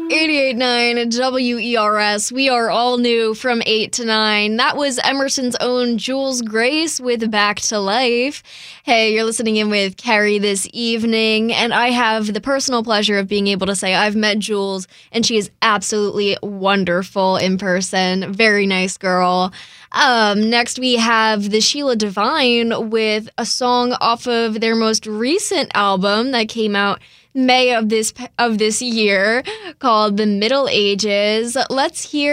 88.9 WERS. We are all new from 8 to 9. That was Emerson's own Jules Grace with Back to Life. Hey, you're listening in with Carrie this evening, and I have the personal pleasure of being able to say I've met Jules, and she is absolutely wonderful in person. Very nice girl. Next we have the Sheila Divine with a song off of their most recent album that came out May of this year called The Middle Ages. Let's hear